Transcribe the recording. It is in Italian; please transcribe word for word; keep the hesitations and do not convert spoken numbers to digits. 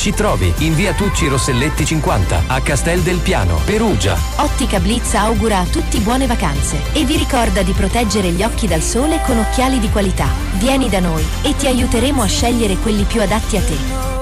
Ci trovi in via Tucci Rosselletti cinquanta a Castel del Piano, Perugia. Ottica Blitz augura a tutti buone vacanze e vi ricorda di proteggere gli occhi dal sole con occhiali di qualità. Vieni da noi e ti aiuteremo a scegliere quelli più adatti a te.